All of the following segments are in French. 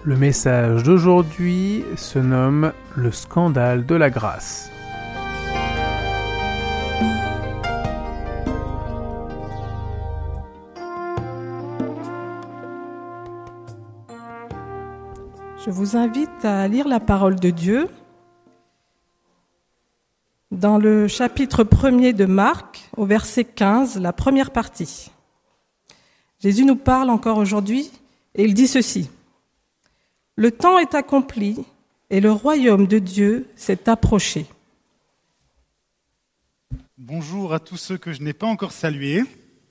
Le message d'aujourd'hui se nomme « Le scandale de la grâce ». Je vous invite à lire la parole de Dieu dans le chapitre 1er de Marc, au verset 15, la première partie. Jésus nous parle encore aujourd'hui et il dit ceci. « Le temps est accompli et le royaume de Dieu s'est approché. » Bonjour à tous ceux que je n'ai pas encore salués.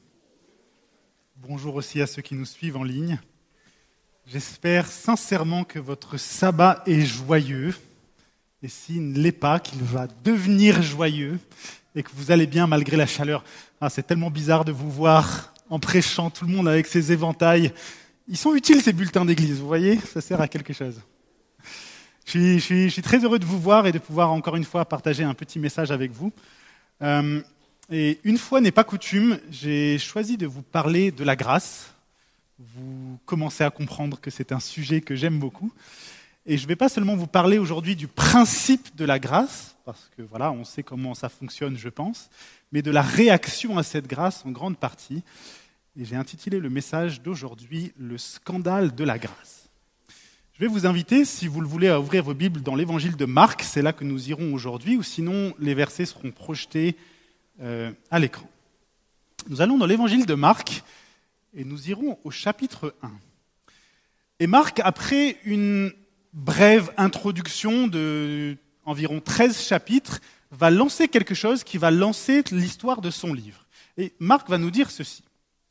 Bonjour aussi à ceux qui nous suivent en ligne. J'espère sincèrement que votre sabbat est joyeux. Et s'il ne l'est pas, qu'il va devenir joyeux et que vous allez bien malgré la chaleur. C'est tellement bizarre de vous voir en prêchant, tout le monde avec ses éventails. Ils sont utiles ces bulletins d'église, vous voyez, ça sert à quelque chose. Je suis très heureux de vous voir et de pouvoir encore une fois partager un petit message avec vous. Et une fois n'est pas coutume, j'ai choisi de vous parler de la grâce. Vous commencez à comprendre que c'est un sujet que j'aime beaucoup. Et je ne vais pas seulement vous parler aujourd'hui du principe de la grâce, parce que voilà, on sait comment ça fonctionne, je pense, mais de la réaction à cette grâce en grande partie. Et j'ai intitulé le message d'aujourd'hui « Le scandale de la grâce ». Je vais vous inviter, si vous le voulez, à ouvrir vos Bibles dans l'évangile de Marc, c'est là que nous irons aujourd'hui, ou sinon les versets seront projetés à l'écran. Nous allons dans l'évangile de Marc, et nous irons au chapitre 1. Et Marc, après une brève introduction de environ 13 chapitres, va lancer quelque chose qui va lancer l'histoire de son livre. Et Marc va nous dire ceci.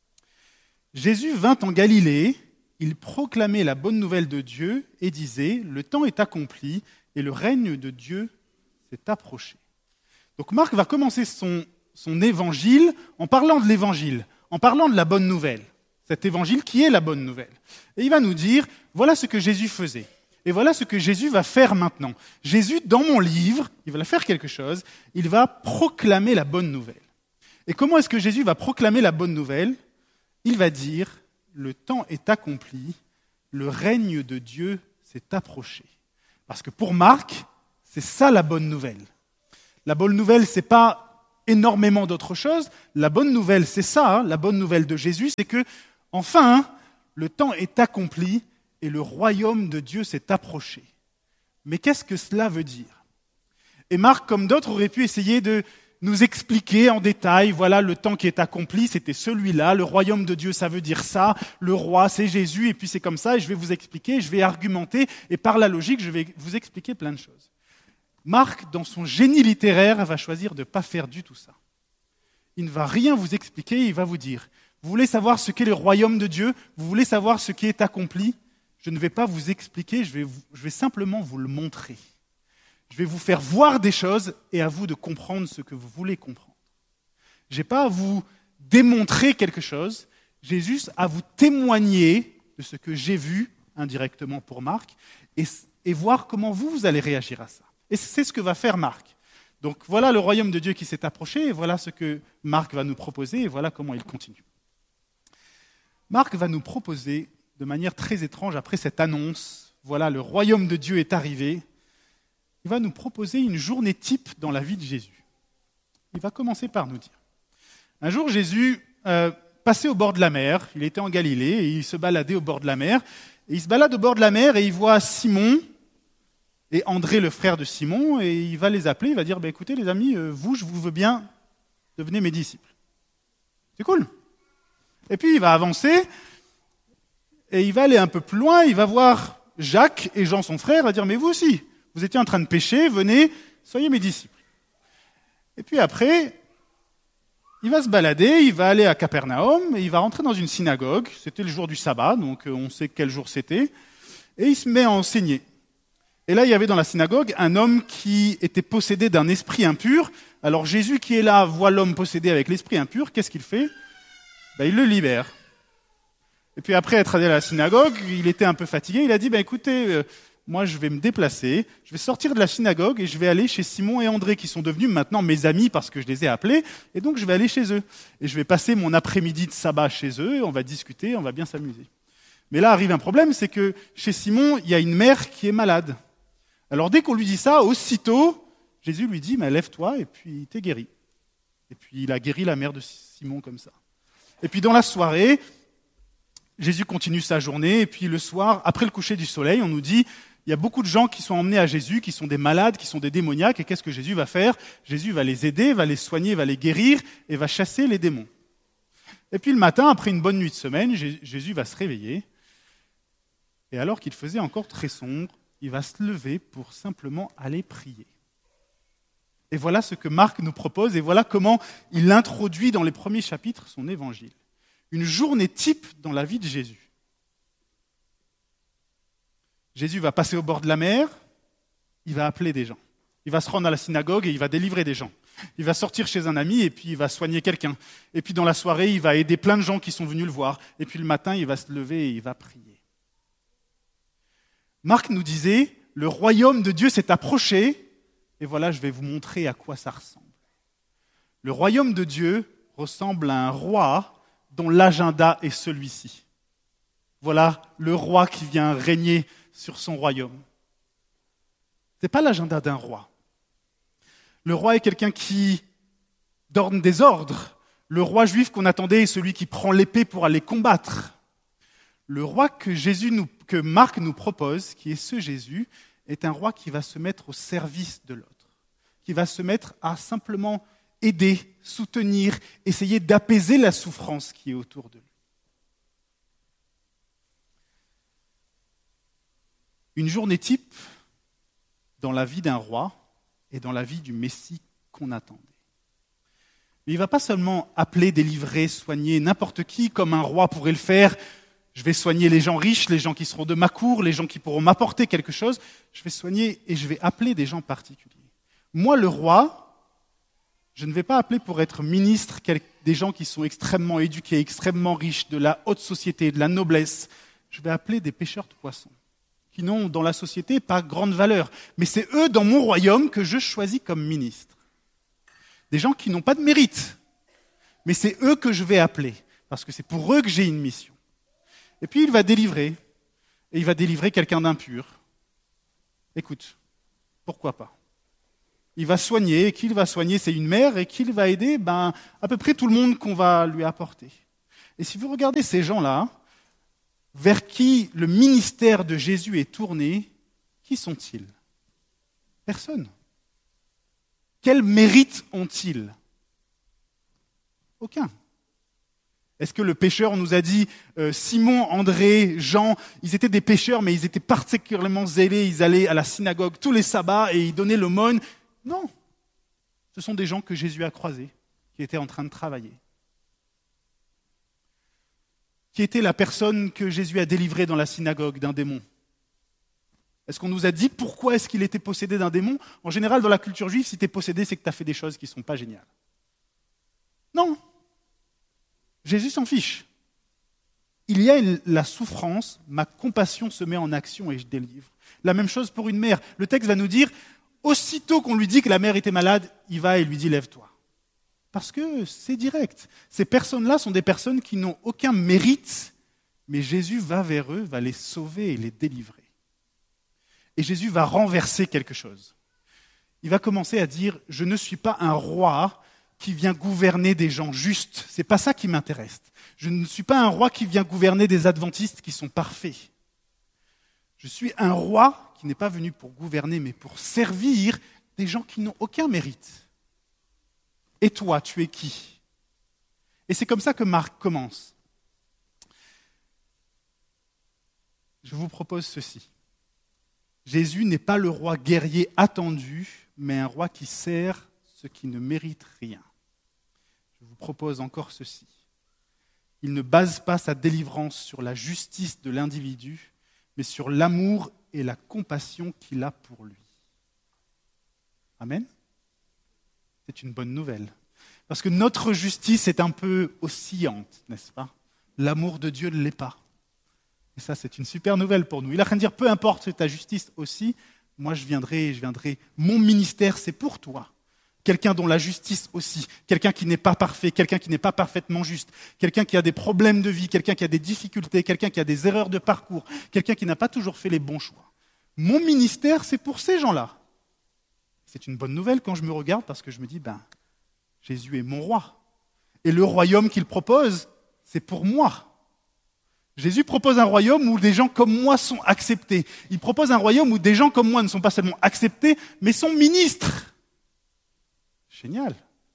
Jésus vint en Galilée, il proclamait la bonne nouvelle de Dieu et disait « Le temps est accompli et le règne de Dieu s'est approché ». Donc Marc va commencer son évangile en parlant de l'évangile, en parlant de la bonne nouvelle. Cet évangile qui est la bonne nouvelle. Et il va nous dire, voilà ce que Jésus faisait. Et voilà ce que Jésus va faire maintenant. Jésus, dans mon livre, il va faire quelque chose, il va proclamer la bonne nouvelle. Et comment est-ce que Jésus va proclamer la bonne nouvelle ? Il va dire, le temps est accompli, le règne de Dieu s'est approché. Parce que pour Marc, c'est ça la bonne nouvelle. La bonne nouvelle, c'est pas énormément d'autres choses. La bonne nouvelle, c'est ça, la bonne nouvelle de Jésus, c'est que enfin, le temps est accompli et le royaume de Dieu s'est approché. Mais qu'est-ce que cela veut dire ? Et Marc, comme d'autres, aurait pu essayer de nous expliquer en détail, voilà, le temps qui est accompli, c'était celui-là, le royaume de Dieu, ça veut dire ça, le roi, c'est Jésus, et puis c'est comme ça, et je vais vous expliquer, je vais argumenter, et par la logique, je vais vous expliquer plein de choses. Marc, dans son génie littéraire, va choisir de ne pas faire du tout ça. Il ne va rien vous expliquer, il va vous dire, vous voulez savoir ce qu'est le royaume de Dieu ? Vous voulez savoir ce qui est accompli ? Je ne vais pas vous expliquer, je vais simplement vous le montrer. Je vais vous faire voir des choses et à vous de comprendre ce que vous voulez comprendre. Je n'ai pas à vous démontrer quelque chose, j'ai juste à vous témoigner de ce que j'ai vu indirectement pour Marc et voir comment vous allez réagir à ça. Et c'est ce que va faire Marc. Donc voilà le royaume de Dieu qui s'est approché et voilà ce que Marc va nous proposer et voilà comment il continue. Marc va nous proposer de manière très étrange, après cette annonce, voilà, le royaume de Dieu est arrivé, il va nous proposer une journée type dans la vie de Jésus. Il va commencer par nous dire, un jour Jésus passait au bord de la mer, il était en Galilée et il se baladait au bord de la mer, et il se balade au bord de la mer et il voit Simon et André, le frère de Simon, et il va les appeler, il va dire, écoutez les amis, vous, je vous veux bien, devenez mes disciples. C'est cool. Et puis il va avancer, et il va aller un peu plus loin, il va voir Jacques et Jean son frère, il va dire, mais vous aussi, vous étiez en train de pécher, venez, soyez mes disciples. Et puis après, il va se balader, il va aller à Capernaum, et il va rentrer dans une synagogue, c'était le jour du sabbat, donc on sait quel jour c'était, et il se met à enseigner. Et là, il y avait dans la synagogue un homme qui était possédé d'un esprit impur. Alors Jésus qui est là voit l'homme possédé avec l'esprit impur, qu'est-ce qu'il fait ? Il le libère. Et puis après être allé à la synagogue, il était un peu fatigué, il a dit, écoutez, moi je vais me déplacer, je vais sortir de la synagogue et je vais aller chez Simon et André qui sont devenus maintenant mes amis parce que je les ai appelés, et donc je vais aller chez eux. Et je vais passer mon après-midi de sabbat chez eux, on va discuter, on va bien s'amuser. Mais là arrive un problème, c'est que chez Simon, il y a une mère qui est malade. Alors dès qu'on lui dit ça, aussitôt, Jésus lui dit, lève-toi et puis t'es guéri. Et puis il a guéri la mère de Simon comme ça. Et puis dans la soirée, Jésus continue sa journée, et puis le soir, après le coucher du soleil, on nous dit, il y a beaucoup de gens qui sont emmenés à Jésus, qui sont des malades, qui sont des démoniaques, et qu'est-ce que Jésus va faire? Jésus va les aider, va les soigner, va les guérir, et va chasser les démons. Et puis le matin, après une bonne nuit de semaine, Jésus va se réveiller, et alors qu'il faisait encore très sombre, il va se lever pour simplement aller prier. Et voilà ce que Marc nous propose, et voilà comment il introduit dans les premiers chapitres son évangile. Une journée type dans la vie de Jésus. Jésus va passer au bord de la mer, il va appeler des gens. Il va se rendre à la synagogue et il va délivrer des gens. Il va sortir chez un ami et puis il va soigner quelqu'un. Et puis dans la soirée, il va aider plein de gens qui sont venus le voir. Et puis le matin, il va se lever et il va prier. Marc nous disait, le royaume de Dieu s'est approché, et voilà, je vais vous montrer à quoi ça ressemble. Le royaume de Dieu ressemble à un roi dont l'agenda est celui-ci. Voilà le roi qui vient régner sur son royaume. Ce n'est pas l'agenda d'un roi. Le roi est quelqu'un qui donne des ordres. Le roi juif qu'on attendait est celui qui prend l'épée pour aller combattre. Le roi que Marc nous propose, qui est ce Jésus, est un roi qui va se mettre au service de l'autre, qui va se mettre à simplement aider, soutenir, essayer d'apaiser la souffrance qui est autour de lui. Une journée type dans la vie d'un roi et dans la vie du Messie qu'on attendait. Mais il ne va pas seulement appeler, délivrer, soigner n'importe qui comme un roi pourrait le faire. Je vais soigner les gens riches, les gens qui seront de ma cour, les gens qui pourront m'apporter quelque chose. Je vais soigner et je vais appeler des gens particuliers. Moi, le roi, je ne vais pas appeler pour être ministre des gens qui sont extrêmement éduqués, extrêmement riches, de la haute société, de la noblesse. Je vais appeler des pêcheurs de poissons, qui n'ont dans la société pas grande valeur. Mais c'est eux, dans mon royaume, que je choisis comme ministre. Des gens qui n'ont pas de mérite. Mais c'est eux que je vais appeler, parce que c'est pour eux que j'ai une mission. Et puis il va délivrer, et il va délivrer quelqu'un d'impur. Écoute, pourquoi pas? Il va soigner, et qui il va soigner, c'est une mère, et qui il va aider, à peu près tout le monde qu'on va lui apporter. Et si vous regardez ces gens-là, vers qui le ministère de Jésus est tourné, qui sont-ils? Personne. Quel mérite ont-ils? Aucun. Est-ce que le pécheur, on nous a dit, Simon, André, Jean, ils étaient des pécheurs, mais ils étaient particulièrement zélés, ils allaient à la synagogue tous les sabbats et ils donnaient l'aumône? Non. Ce sont des gens que Jésus a croisés, qui étaient en train de travailler. Qui était la personne que Jésus a délivrée dans la synagogue d'un démon? Est-ce qu'on nous a dit pourquoi est-ce qu'il était possédé d'un démon? En général, dans la culture juive, si tu es possédé, c'est que tu as fait des choses qui ne sont pas géniales. Non. Jésus s'en fiche. Il y a la souffrance, ma compassion se met en action et je délivre. La même chose pour une mère. Le texte va nous dire, aussitôt qu'on lui dit que la mère était malade, il va et lui dit lève-toi. Parce que c'est direct. Ces personnes-là sont des personnes qui n'ont aucun mérite, mais Jésus va vers eux, va les sauver et les délivrer. Et Jésus va renverser quelque chose. Il va commencer à dire, je ne suis pas un roi qui vient gouverner des gens justes. C'est pas ça qui m'intéresse. Je ne suis pas un roi qui vient gouverner des adventistes qui sont parfaits. Je suis un roi qui n'est pas venu pour gouverner, mais pour servir des gens qui n'ont aucun mérite. Et toi, tu es qui? Et c'est comme ça que Marc commence. Je vous propose ceci. Jésus n'est pas le roi guerrier attendu, mais un roi qui sert ceux qui ne méritent rien. Je vous propose encore ceci. Il ne base pas sa délivrance sur la justice de l'individu, mais sur l'amour et la compassion qu'il a pour lui. Amen. C'est une bonne nouvelle. Parce que notre justice est un peu oscillante, n'est-ce pas? L'amour de Dieu ne l'est pas. Et ça, c'est une super nouvelle pour nous. Il est en train de dire, peu importe ta justice aussi, moi je viendrai, mon ministère, c'est pour toi. quelqu'un dont la justice aussi, quelqu'un qui n'est pas parfait, quelqu'un qui n'est pas parfaitement juste, quelqu'un qui a des problèmes de vie, quelqu'un qui a des difficultés, quelqu'un qui a des erreurs de parcours, quelqu'un qui n'a pas toujours fait les bons choix. Mon ministère, c'est pour ces gens-là. C'est une bonne nouvelle quand je me regarde parce que je me dis, Jésus est mon roi. Et le royaume qu'il propose, c'est pour moi. Jésus propose un royaume où des gens comme moi sont acceptés. Il propose un royaume où des gens comme moi ne sont pas seulement acceptés, mais sont ministres. Génial.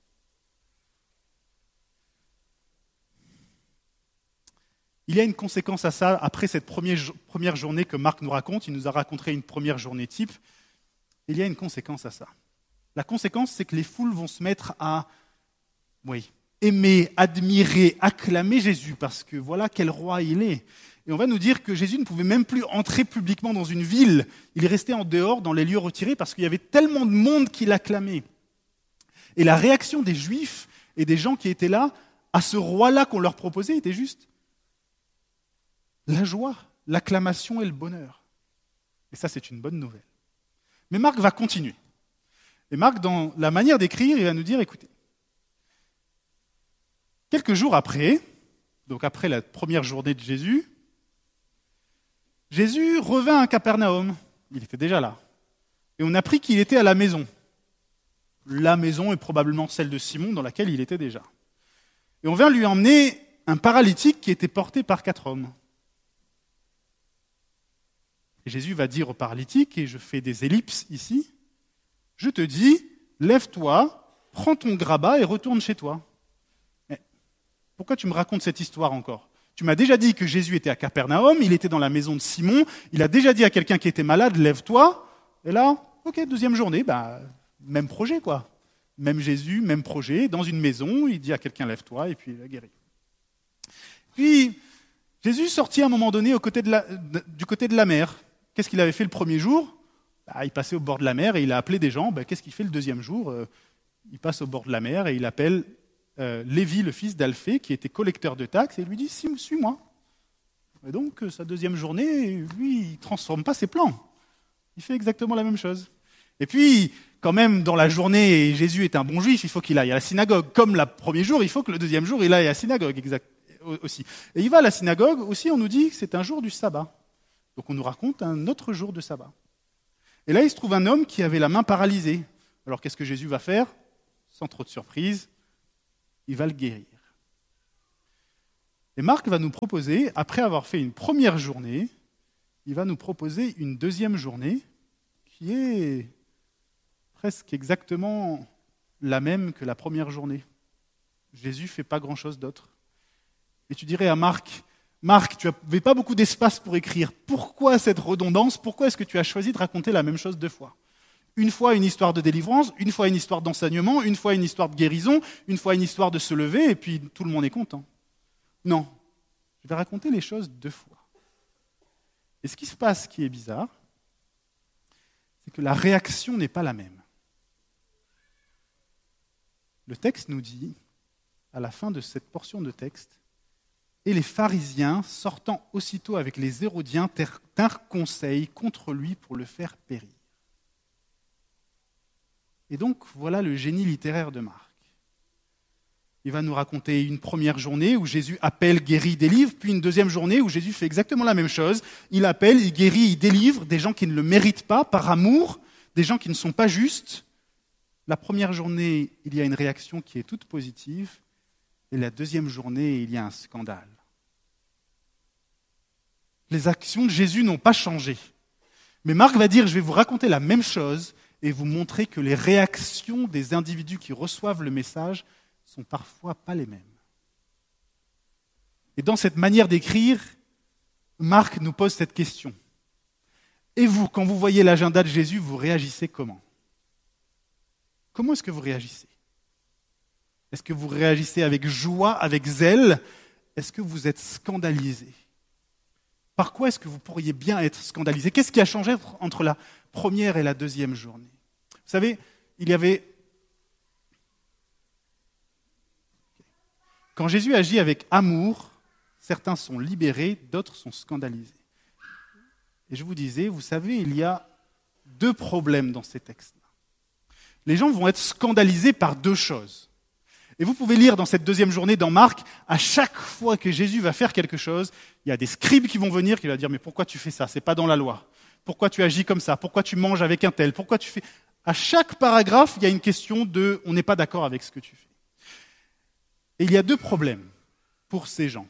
Il y a une conséquence à ça après cette première journée que Marc nous raconte. Il nous a raconté une première journée type. Il y a une conséquence à ça. La conséquence, c'est que les foules vont se mettre à aimer, admirer, acclamer Jésus, parce que voilà quel roi il est. Et on va nous dire que Jésus ne pouvait même plus entrer publiquement dans une ville. Il est resté en dehors, dans les lieux retirés, parce qu'il y avait tellement de monde qui l'acclamait. Et la réaction des Juifs et des gens qui étaient là, à ce roi-là qu'on leur proposait, était juste la joie, l'acclamation et le bonheur. Et ça, c'est une bonne nouvelle. Mais Marc va continuer. Et Marc, dans la manière d'écrire, il va nous dire, écoutez, quelques jours après, donc après la première journée de Jésus, Jésus revint à Capernaum. Il était déjà là. Et on apprit qu'il était à la maison. La maison est probablement celle de Simon dans laquelle il était déjà. Et on vient lui emmener un paralytique qui était porté par 4 hommes. Et Jésus va dire au paralytique, et je fais des ellipses ici, je te dis, lève-toi, prends ton grabat et retourne chez toi. Mais pourquoi tu me racontes cette histoire encore ? Tu m'as déjà dit que Jésus était à Capernaum, il était dans la maison de Simon, il a déjà dit à quelqu'un qui était malade, lève-toi, et là, ok, deuxième journée, même projet quoi. Même Jésus, même projet, dans une maison, il dit à quelqu'un lève-toi, et puis il a guéri. Puis, Jésus sortit à un moment donné du côté de la mer. Qu'est-ce qu'il avait fait le premier jour ? Il passait au bord de la mer et il a appelé des gens. Qu'est-ce qu'il fait le deuxième jour ? Il passe au bord de la mer et il appelle Lévi, le fils d'Alphée, qui était collecteur de taxes, et il lui dit « Suis-moi ». Et donc, sa deuxième journée, lui, il ne transforme pas ses plans. Il fait exactement la même chose. Et puis, quand même, dans la journée, Jésus est un bon juif, il faut qu'il aille à la synagogue. Comme le premier jour, il faut que le deuxième jour, il aille à la synagogue aussi. Et il va à la synagogue aussi, on nous dit que c'est un jour du sabbat. Donc on nous raconte un autre jour de sabbat. Et là, il se trouve un homme qui avait la main paralysée. Alors qu'est-ce que Jésus va faire ? Sans trop de surprise, il va le guérir. Et Marc va nous proposer, après avoir fait une première journée, il va nous proposer une deuxième journée qui est presque exactement la même que la première journée. Jésus ne fait pas grand-chose d'autre. Et tu dirais à Marc, tu n'avais pas beaucoup d'espace pour écrire. Pourquoi cette redondance ? Pourquoi est-ce que tu as choisi de raconter la même chose 2 fois ? Une fois une histoire de délivrance, une fois une histoire d'enseignement, une fois une histoire de guérison, une fois une histoire de se lever, et puis tout le monde est content. Non, je vais raconter les choses 2 fois. Et ce qui se passe, qui est bizarre, c'est que la réaction n'est pas la même. Le texte nous dit, à la fin de cette portion de texte, « Et les pharisiens, sortant aussitôt avec les Hérodiens, tinrent conseil contre lui pour le faire périr. » Et donc, voilà le génie littéraire de Marc. Il va nous raconter une première journée où Jésus appelle, guérit, délivre, puis une deuxième journée où Jésus fait exactement la même chose. Il appelle, il guérit, il délivre des gens qui ne le méritent pas, par amour, des gens qui ne sont pas justes. La première journée, il y a une réaction qui est toute positive, et la deuxième journée, il y a un scandale. Les actions de Jésus n'ont pas changé. Mais Marc va dire, je vais vous raconter la même chose et vous montrer que les réactions des individus qui reçoivent le message sont parfois pas les mêmes. Et dans cette manière d'écrire, Marc nous pose cette question. Et vous, quand vous voyez l'agenda de Jésus, vous réagissez comment ? Comment est-ce que vous réagissez ? Est-ce que vous réagissez avec joie, avec zèle ? Est-ce que vous êtes scandalisé ? Par quoi est-ce que vous pourriez bien être scandalisé ? Qu'est-ce qui a changé entre la première et la deuxième journée ? Vous savez, quand Jésus agit avec amour, certains sont libérés, d'autres sont scandalisés. Et je vous disais, vous savez, il y a 2 problèmes dans ces textes-là. Les gens vont être scandalisés par deux choses. Et vous pouvez lire dans cette deuxième journée dans Marc, à chaque fois que Jésus va faire quelque chose, il y a des scribes qui vont venir, qui vont dire « Mais pourquoi tu fais ça? C'est pas dans la loi. Pourquoi tu agis comme ça? Pourquoi tu manges avec un tel? Pourquoi tu fais... » À chaque paragraphe, il y a une question de « On n'est pas d'accord avec ce que tu fais. » Et il y a deux problèmes pour ces gens.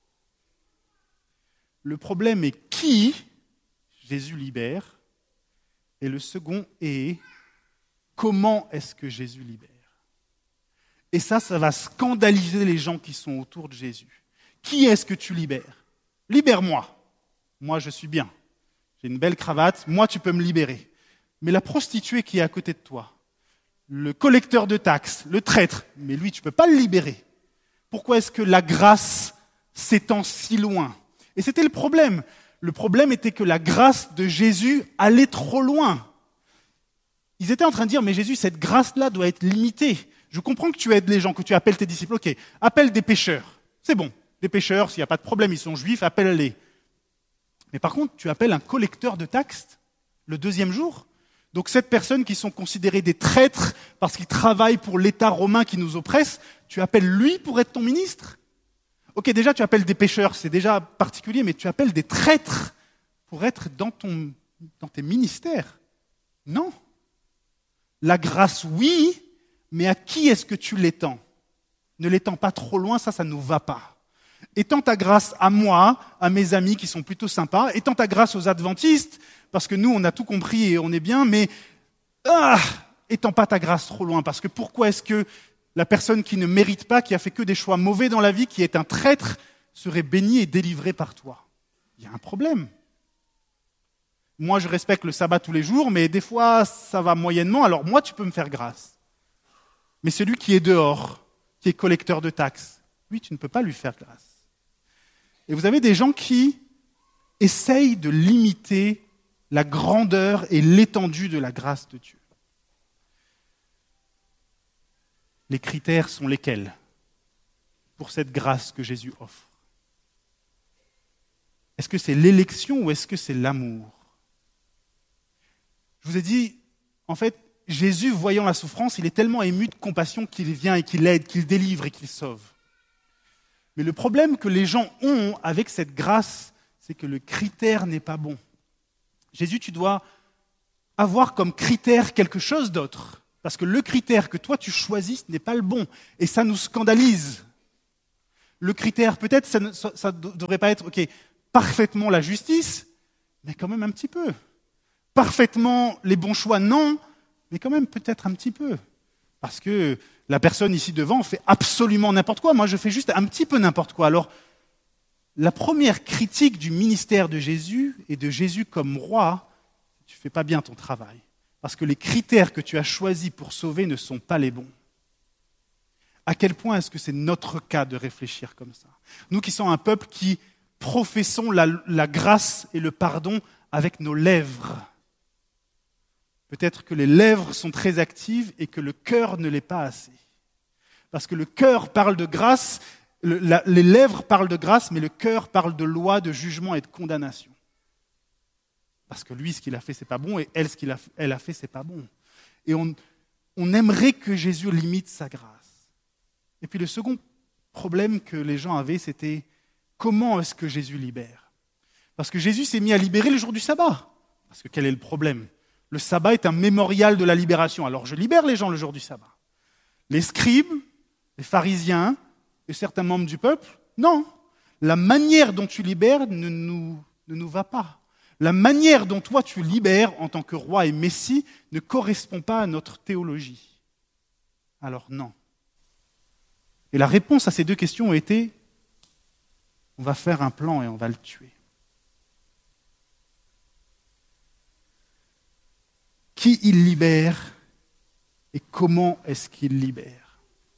Le problème est qui Jésus libère, et le second est comment est-ce que Jésus libère. Et ça va scandaliser les gens qui sont autour de Jésus. Qui est-ce que tu libères? Libère-moi. Moi, je suis bien. J'ai une belle cravate. Moi, tu peux me libérer. Mais la prostituée qui est à côté de toi, le collecteur de taxes, le traître, mais lui, tu ne peux pas le libérer. Pourquoi est-ce que la grâce s'étend si loin? Et c'était le problème. Le problème était que la grâce de Jésus allait trop loin. Ils étaient en train de dire, mais Jésus, cette grâce-là doit être limitée. Je comprends que tu aides les gens, que tu appelles tes disciples. Ok, appelle des pécheurs. C'est bon. Des pécheurs, s'il n'y a pas de problème, ils sont juifs, appelle-les. Mais par contre, tu appelles un collecteur de taxes le deuxième jour. Donc cette personne qui sont considérés des traîtres parce qu'ils travaillent pour l'État romain qui nous oppresse, tu appelles lui pour être ton ministre? Ok, déjà tu appelles des pécheurs, c'est déjà particulier, mais tu appelles des traîtres pour être dans tes ministères. Non. La grâce, oui, mais à qui est-ce que tu l'étends? Ne l'étends pas trop loin, ça ne nous va pas. Étends ta grâce à moi, à mes amis qui sont plutôt sympas, étends ta grâce aux adventistes, parce que nous, on a tout compris et on est bien, mais étends pas ta grâce trop loin, parce que pourquoi est-ce que la personne qui ne mérite pas, qui a fait que des choix mauvais dans la vie, qui est un traître, serait bénie et délivrée par toi? Il y a un problème. Moi, je respecte le sabbat tous les jours, mais des fois, ça va moyennement, alors moi, tu peux me faire grâce. Mais celui qui est dehors, qui est collecteur de taxes, lui, tu ne peux pas lui faire grâce. Et vous avez des gens qui essayent de limiter la grandeur et l'étendue de la grâce de Dieu. Les critères sont lesquels pour cette grâce que Jésus offre? Est-ce que c'est l'élection ou est-ce que c'est l'amour? Je vous ai dit, en fait, Jésus, voyant la souffrance, il est tellement ému de compassion qu'il vient et qu'il aide, qu'il délivre et qu'il sauve. Mais le problème que les gens ont avec cette grâce, c'est que le critère n'est pas bon. Jésus, tu dois avoir comme critère quelque chose d'autre. Parce que le critère que toi tu choisis, ce n'est pas le bon. Et ça nous scandalise. Le critère, peut-être, ça ne devrait pas être, parfaitement la justice, mais quand même un petit peu. Parfaitement les bons choix, non, mais quand même peut-être un petit peu. Parce que la personne ici devant fait absolument n'importe quoi. Moi, je fais juste un petit peu n'importe quoi. Alors, la première critique du ministère de Jésus et de Jésus comme roi, tu ne fais pas bien ton travail. Parce que les critères que tu as choisis pour sauver ne sont pas les bons. À quel point est-ce que c'est notre cas de réfléchir comme ça? Nous qui sommes un peuple qui professons la grâce et le pardon avec nos lèvres. Peut-être que les lèvres sont très actives et que le cœur ne l'est pas assez. Parce que le cœur parle de grâce, les lèvres parlent de grâce, mais le cœur parle de loi, de jugement et de condamnation. Parce que lui, ce qu'il a fait, c'est pas bon, et elle, ce qu'elle a fait, c'est pas bon. Et on aimerait que Jésus limite sa grâce. Et puis le second problème que les gens avaient, c'était comment est-ce que Jésus libère? Parce que Jésus s'est mis à libérer le jour du sabbat. Parce que quel est le problème? Le sabbat est un mémorial de la libération. Alors je libère les gens le jour du sabbat. Les scribes, les pharisiens et certains membres du peuple, non. La manière dont tu libères ne nous va pas. La manière dont toi tu libères en tant que roi et messie ne correspond pas à notre théologie. Alors non. Et la réponse à ces deux questions a été, on va faire un plan et on va le tuer. Qui il libère et comment est-ce qu'il libère?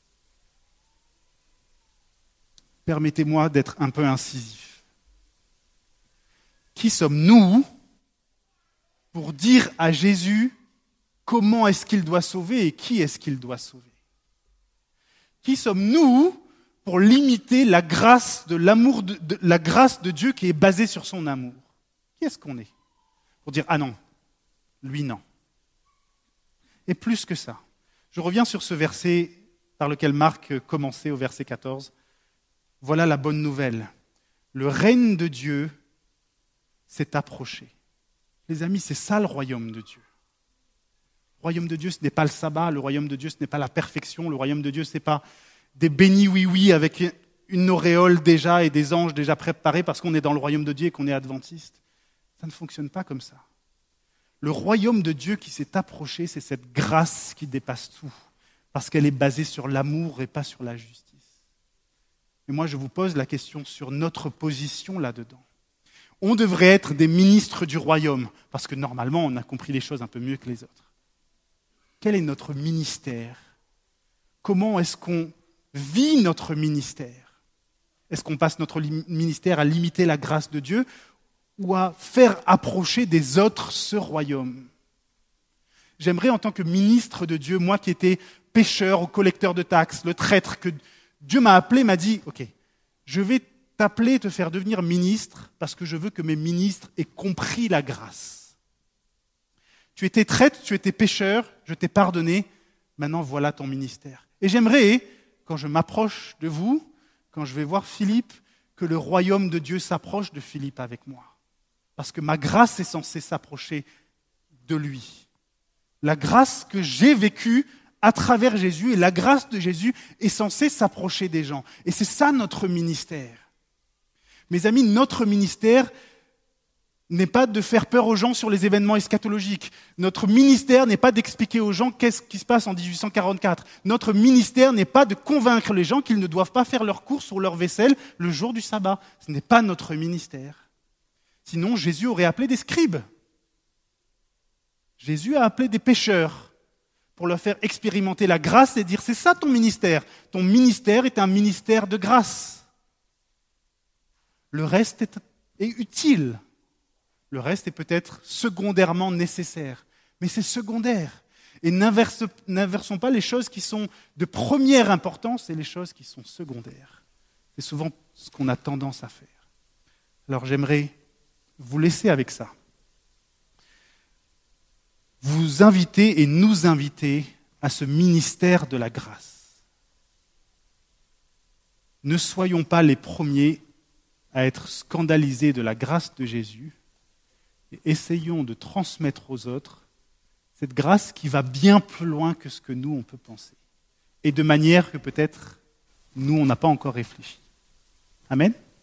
Permettez-moi d'être un peu incisif. Qui sommes-nous pour dire à Jésus comment est-ce qu'il doit sauver et qui est-ce qu'il doit sauver? Qui sommes-nous pour limiter la grâce de l'amour la grâce de Dieu qui est basée sur son amour? Qui est-ce qu'on est? Pour dire, ah non, lui non. Et plus que ça, je reviens sur ce verset par lequel Marc commençait au verset 14. Voilà la bonne nouvelle. Le règne de Dieu s'est approché. Les amis, c'est ça le royaume de Dieu. Le royaume de Dieu, ce n'est pas le sabbat, le royaume de Dieu, ce n'est pas la perfection, le royaume de Dieu, ce n'est pas des bénis oui-oui avec une auréole déjà et des anges déjà préparés parce qu'on est dans le royaume de Dieu et qu'on est adventiste. Ça ne fonctionne pas comme ça. Le royaume de Dieu qui s'est approché, c'est cette grâce qui dépasse tout, parce qu'elle est basée sur l'amour et pas sur la justice. Et moi, je vous pose la question sur notre position là-dedans. On devrait être des ministres du royaume, parce que normalement, on a compris les choses un peu mieux que les autres. Quel est notre ministère ? Comment est-ce qu'on vit notre ministère ? Est-ce qu'on passe notre ministère à limiter la grâce de Dieu ou à faire approcher des autres ce royaume ? J'aimerais, en tant que ministre de Dieu, moi qui étais pécheur ou collecteur de taxes, le traître, que Dieu m'a appelé, m'a dit « Ok, je vais t'appeler, te faire devenir ministre, parce que je veux que mes ministres aient compris la grâce. Tu étais traître, tu étais pécheur, je t'ai pardonné, maintenant voilà ton ministère. » Et j'aimerais, quand je m'approche de vous, quand je vais voir Philippe, que le royaume de Dieu s'approche de Philippe avec moi. Parce que ma grâce est censée s'approcher de lui. La grâce que j'ai vécue à travers Jésus, et la grâce de Jésus est censée s'approcher des gens. Et c'est ça notre ministère. Mes amis, notre ministère n'est pas de faire peur aux gens sur les événements eschatologiques. Notre ministère n'est pas d'expliquer aux gens qu'est-ce qui se passe en 1844. Notre ministère n'est pas de convaincre les gens qu'ils ne doivent pas faire leurs courses ou leur vaisselle le jour du sabbat. Ce n'est pas notre ministère. Sinon, Jésus aurait appelé des scribes. Jésus a appelé des pécheurs pour leur faire expérimenter la grâce et dire « c'est ça ton ministère. Ton ministère est un ministère de grâce. » Le reste est utile. Le reste est peut-être secondairement nécessaire. Mais c'est secondaire. Et n'inversons pas les choses qui sont de première importance et les choses qui sont secondaires. C'est souvent ce qu'on a tendance à faire. Alors j'aimerais vous laisser avec ça. Vous inviter et nous inviter à ce ministère de la grâce. Ne soyons pas les premiers à être scandalisés de la grâce de Jésus et essayons de transmettre aux autres cette grâce qui va bien plus loin que ce que nous, on peut penser. Et de manière que peut-être nous, on n'a pas encore réfléchi. Amen.